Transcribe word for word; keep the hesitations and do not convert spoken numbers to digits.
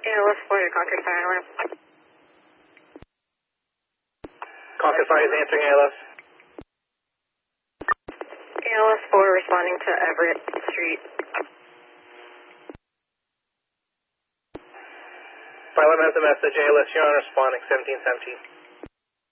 A L S four to Concord Fire Alarm. Concord Fire is answering A L S. A L S four responding to Everett Street. Fire alarm has a message. A L S, you're on responding, seventeen seventeen.